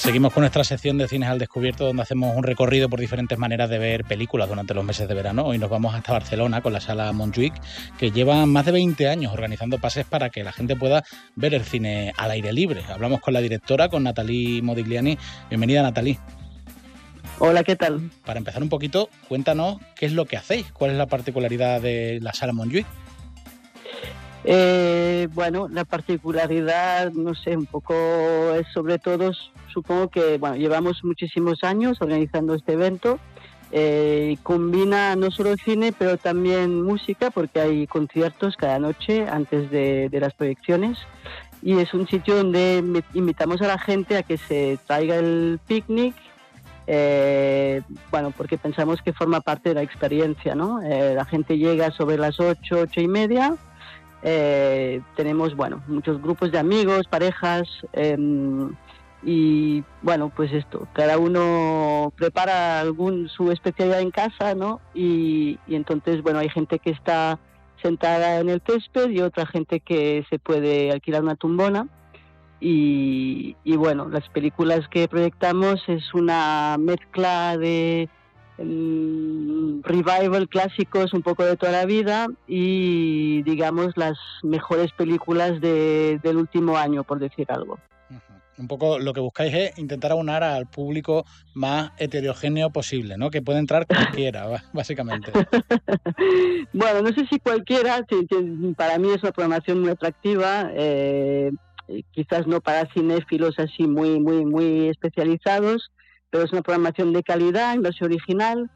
Seguimos con nuestra sección de Cines al Descubierto, donde hacemos un recorrido por diferentes maneras de ver películas durante los meses de verano. Hoy nos vamos hasta Barcelona con la Sala Montjuïc, que lleva más de 20 años organizando pases para que la gente pueda ver el cine al aire libre. Hablamos con la directora, con Nathalie Modigliani. Bienvenida, Nathalie. Hola, ¿qué tal? Para empezar un poquito, cuéntanos qué es lo que hacéis, cuál es la particularidad de la Sala Montjuïc. Bueno, la particularidad, no sé, un poco es sobre todo, supongo que, bueno, llevamos muchísimos años organizando este evento. Combina no solo cine, pero también música, porque hay conciertos cada noche antes de las proyecciones. Y es un sitio donde invitamos a la gente a que se traiga el picnic, bueno, porque pensamos que forma parte de la experiencia, ¿no? La gente llega sobre las 8, 8:30. Tenemos, bueno, muchos grupos de amigos, parejas, y bueno, pues esto, cada uno prepara su especialidad en casa, ¿no? Y entonces, bueno, hay gente que está sentada en el césped y otra gente que se puede alquilar una tumbona. Y bueno, las películas que proyectamos es una mezcla de revival, clásicos un poco de toda la vida y, digamos, las mejores películas del último año, por decir algo. Un poco lo que buscáis es intentar aunar al público más heterogéneo posible, ¿no? Que puede entrar cualquiera, básicamente. Bueno, no sé si cualquiera, para mí es una programación muy atractiva, quizás no para cinéfilos así muy especializados, pero es una programación de calidad, inversión original,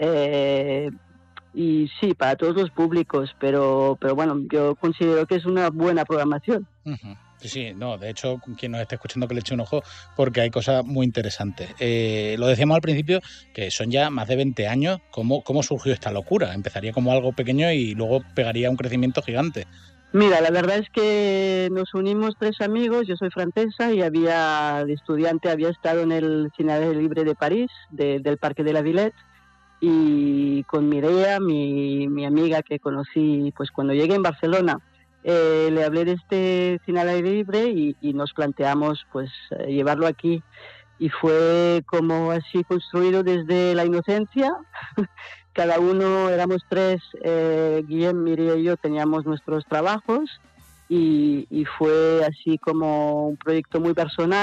y sí, para todos los públicos, pero bueno, yo considero que es una buena programación. Uh-huh. Sí, no, de hecho, quien nos esté escuchando que le eche un ojo, porque hay cosas muy interesantes. Lo decíamos al principio, que son ya más de 20 años. ¿Cómo surgió esta locura? Empezaría como algo pequeño y luego pegaría un crecimiento gigante. Mira, la verdad es que nos unimos 3 amigos, yo soy francesa y de estudiante había estado en el Cine al aire libre de París, del Parque de la Villette, y con Mireia, mi amiga que conocí pues cuando llegué en Barcelona, le hablé de este Cine al aire libre y nos planteamos pues llevarlo aquí, y fue como así construido desde la inocencia. Cada uno, éramos 3, Guillem, Mireia y yo teníamos nuestros trabajos y fue así como un proyecto muy personal.